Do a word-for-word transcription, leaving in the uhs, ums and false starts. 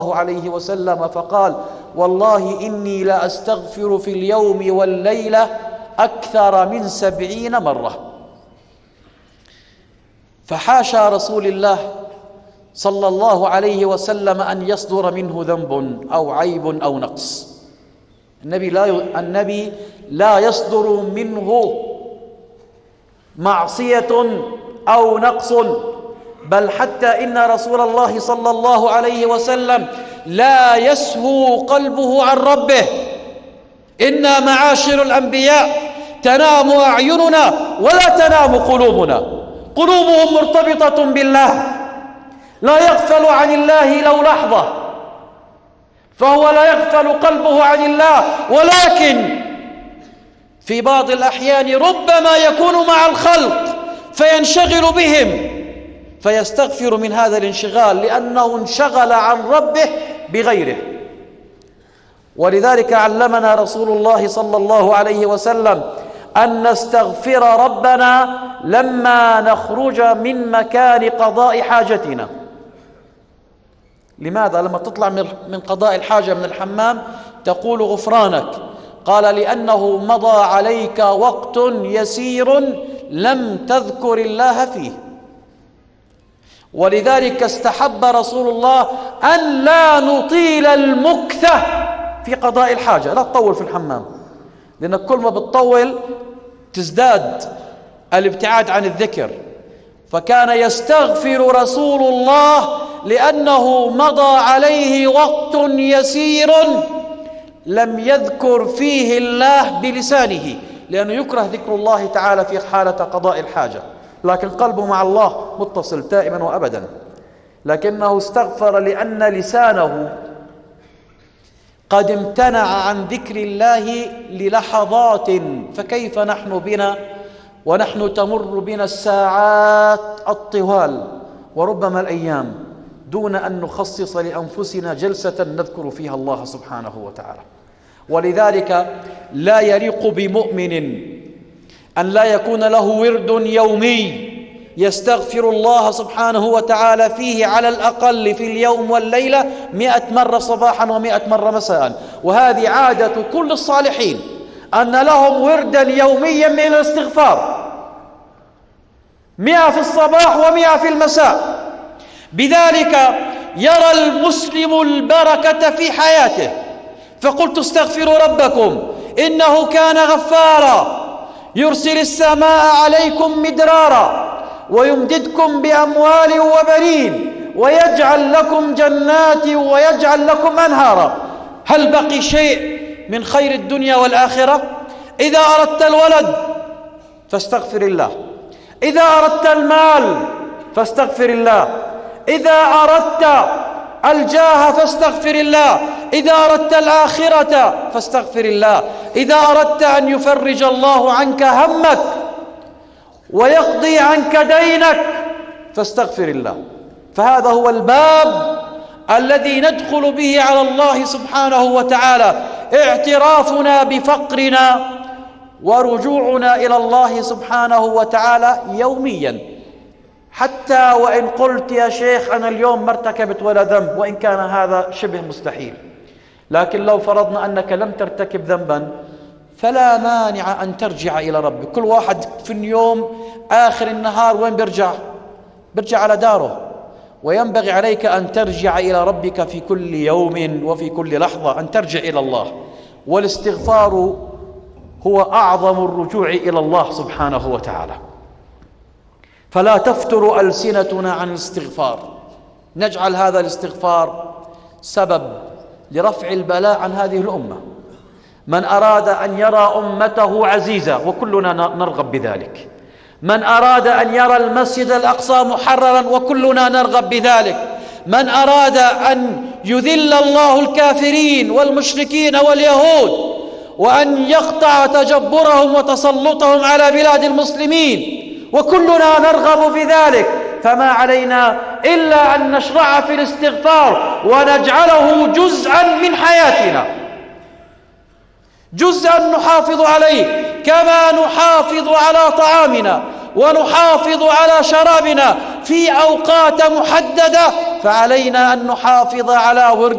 عليه وسلم فقال: والله إني لا أستغفر في اليوم والليلة أكثر من سبعين مرة. فحاشا رسول الله صلى الله عليه وسلم أن يصدر منه ذنب أو عيب أو نقص. النبي لا النبي لا يصدر منه معصية أو نقص، بل حتى إن رسول الله صلى الله عليه وسلم لا يسهو قلبه عن ربه. إنا معاشر الأنبياء تنام أعيننا ولا تنام قلوبنا، قلوبهم مرتبطة بالله، لا يغفل عن الله لو لحظة، فهو لا يغفل قلبه عن الله، ولكن في بعض الأحيان ربما يكون مع الخلق فينشغل بهم فيستغفر من هذا الانشغال لأنه انشغل عن ربه بغيره. ولذلك علمنا رسول الله صلى الله عليه وسلم أن نستغفر ربنا لما نخرج من مكان قضاء حاجتنا. لماذا؟ لما تطلع من قضاء الحاجة من الحمام تقول غفرانك. قال: لأنه مضى عليك وقت يسير لم تذكر الله فيه. ولذلك استحب رسول الله أن لا نطيل المكث في قضاء الحاجة، لا تطول في الحمام، لأن كل ما بتطول تزداد الابتعاد عن الذكر. فكان يستغفر رسول الله لأنه مضى عليه وقت يسير لم يذكر فيه الله بلسانه، لأنه يكره ذكر الله تعالى في حالة قضاء الحاجة، لكن قلبه مع الله متصل دائما وأبدا. لكنه استغفر لأن لسانه قد امتنع عن ذكر الله للحظات، فكيف نحن بنا ونحن تمر بنا الساعات الطوال وربما الأيام دون أن نخصص لأنفسنا جلسة نذكر فيها الله سبحانه وتعالى. ولذلك لا يليق بمؤمن أن لا يكون له ورد يومي يستغفر الله سبحانه وتعالى فيه على الأقل في اليوم والليلة مئة مرة صباحا ومئة مرة مساء. وهذه عادة كل الصالحين أن لهم وردا يوميا من الاستغفار، مئة في الصباح ومئة في المساء. بذلك يرى المسلم البركة في حياته. فقلت: استغفروا ربكم إنه كان غفارا يرسل السماء عليكم مدرارا ويمددكم بأموال وبنين ويجعل لكم جنات ويجعل لكم أنهارا. هل بقي شيء من خير الدنيا والآخرة؟ إذا أردت الولد فاستغفر الله، إذا أردت المال فاستغفر الله، إذا أردت الجاه فاستغفر الله، إذا أردت الآخرة فاستغفر الله، إذا أردت أن يفرج الله عنك همك ويقضي عنك دينك فاستغفر الله. فهذا هو الباب الذي ندخل به على الله سبحانه وتعالى، اعترافنا بفقرنا ورجوعنا إلى الله سبحانه وتعالى يوميا. حتى وإن قلت يا شيخ أنا اليوم ما ارتكبت ولا ذنب، وإن كان هذا شبه مستحيل، لكن لو فرضنا أنك لم ترتكب ذنبا فلا مانع أن ترجع إلى ربك. كل واحد في اليوم آخر النهار وين بيرجع؟ بيرجع على داره. وينبغي عليك أن ترجع إلى ربك في كل يوم وفي كل لحظة، أن ترجع إلى الله. والاستغفار هو أعظم الرجوع إلى الله سبحانه وتعالى. فلا تفتر ألسنتنا عن الاستغفار، نجعل هذا الاستغفار سبب لرفع البلاء عن هذه الأمة. من أراد أن يرى أمته عزيزة، وكلنا نرغب بذلك، من أراد أن يرى المسجد الأقصى محررا، وكلنا نرغب بذلك، من أراد أن يذل الله الكافرين والمشركين واليهود وأن يقطع تجبرهم وتسلطهم على بلاد المسلمين، وكلنا نرغب في ذلك. فما علينا إلا أن نشرع في الاستغفار ونجعله جزءا من حياتنا، جزءا نحافظ عليه كما نحافظ على طعامنا ونحافظ على شرابنا في أوقات محددة فعلينا أن نحافظ على